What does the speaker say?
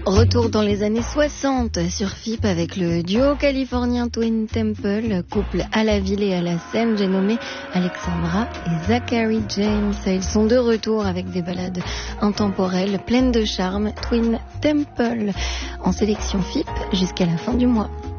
Retour dans les années 60 sur FIP avec le duo californien Twin Temple, couple à la ville et à la scène. J'ai nommé Alexandra et Zachary James. Ils sont de retour avec des ballades intemporelles pleines de charme. Twin Temple en sélection FIP jusqu'à la fin du mois.